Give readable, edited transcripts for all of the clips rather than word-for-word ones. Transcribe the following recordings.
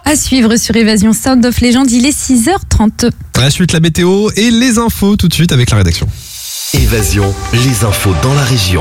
À suivre sur Évasion Sound of Legend, il est 6h30. À la suite, la météo et les infos tout de suite avec la rédaction. Évasion, les infos dans la région.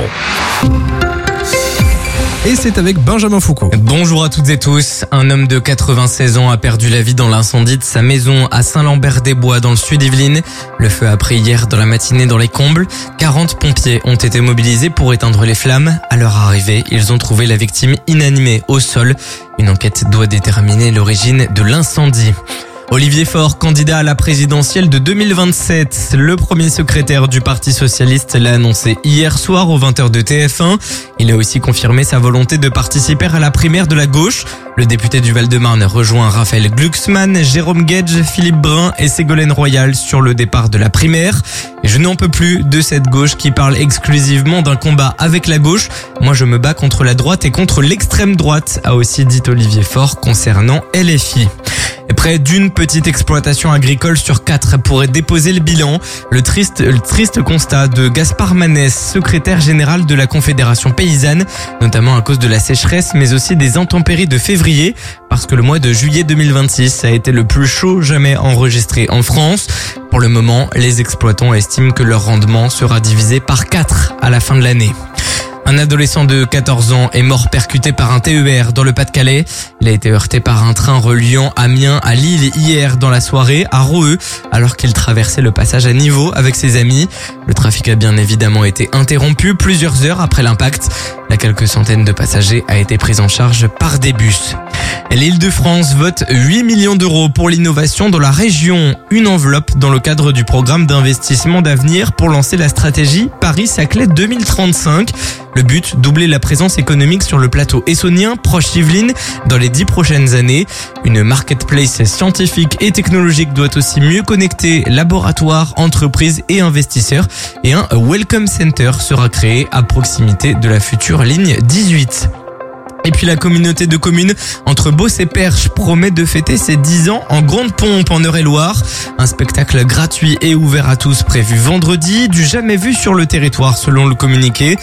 Et c'est avec Benjamin Foucault. Bonjour à toutes et tous. Un homme de 96 ans a perdu la vie dans l'incendie de sa maison à Saint-Lambert-des-Bois dans le sud Yvelines. Le feu a pris hier dans la matinée dans les combles. 40 pompiers ont été mobilisés pour éteindre les flammes. À leur arrivée, ils ont trouvé la victime inanimée au sol. Une enquête doit déterminer l'origine de l'incendie. Olivier Faure, candidat à la présidentielle de 2027. Le premier secrétaire du Parti socialiste l'a annoncé hier soir aux 20h de TF1. Il a aussi confirmé sa volonté de participer à la primaire de la gauche. Le député du Val-de-Marne rejoint Raphaël Glucksmann, Jérôme Guedj, Philippe Brun et Ségolène Royal sur le départ de la primaire. Et je n'en peux plus de cette gauche qui parle exclusivement d'un combat avec la gauche. Moi, je me bats contre la droite et contre l'extrême droite, a aussi dit Olivier Faure concernant LFI. Et près d'une petite exploitation agricole sur 4 pourrait déposer le bilan. Le triste constat de Gaspard Manès, secrétaire général de la Confédération paysanne, notamment à cause de la sécheresse, mais aussi des intempéries de février, parce que le mois de juillet 2026 a été le plus chaud jamais enregistré en France. Pour le moment, les exploitants estiment que leur rendement sera divisé par 4 à la fin de l'année. Un adolescent de 14 ans est mort percuté par un TER dans le Pas-de-Calais. Il a été heurté par un train reliant Amiens à Lille hier dans la soirée à Roeux, alors qu'il traversait le passage à niveau avec ses amis. Le trafic a bien évidemment été interrompu plusieurs heures après l'impact. La quelques centaines de passagers a été prise en charge par des bus. L'Île-de-France vote 8 millions d'euros pour l'innovation dans la région. Une enveloppe dans le cadre du programme d'investissement d'avenir pour lancer la stratégie Paris-Saclay 2035. Le but, doubler la présence économique sur le plateau essonnien, proche Yvelines, dans les 10 prochaines années. Une marketplace scientifique et technologique doit aussi mieux connecter laboratoires, entreprises et investisseurs. Et un Welcome Center sera créé à proximité de la future ligne 18. Et puis la communauté de communes entre Beauce et Perche promet de fêter ses 10 ans en grande pompe en Eure-et-Loire. Un spectacle gratuit et ouvert à tous prévu vendredi, du jamais vu sur le territoire selon le communiqué.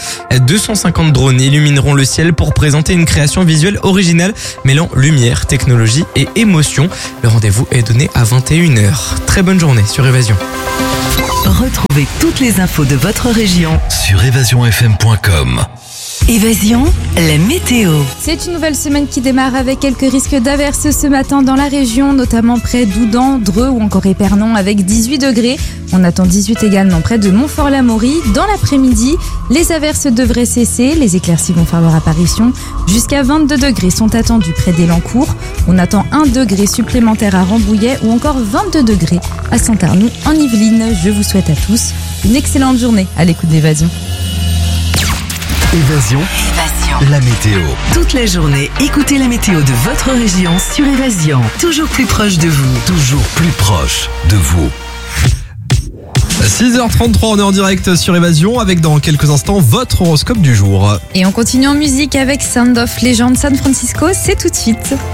250 drones illumineront le ciel pour présenter une création visuelle originale mêlant lumière, technologie et émotion. Le rendez-vous est donné à 21h. Très bonne journée sur Évasion. Retrouvez toutes les infos de votre région Sur évasionfm.com. Évasion, la météo. C'est une nouvelle semaine qui démarre avec quelques risques d'averses ce matin dans la région, notamment près d'Oudan, Dreux ou encore Épernon avec 18 degrés. On attend 18 également près de Montfort-l'Amaury. Dans l'après-midi, les averses devraient cesser, les éclaircies vont faire leur apparition. Jusqu'à 22 degrés sont attendus près d'Élancourt. On attend 1 degré supplémentaire à Rambouillet ou encore 22 degrés à Saint-Arnoux en Yvelines. Je vous souhaite à tous une excellente journée à l'écoute d'Évasion. Évasion, la météo. Toute la journée, écoutez la météo de votre région sur Évasion. Toujours plus proche de vous. Toujours plus proche de vous. 6h33, on est en direct sur Évasion avec dans quelques instants votre horoscope du jour. Et on continue en musique avec Sound of Legend San Francisco, c'est tout de suite.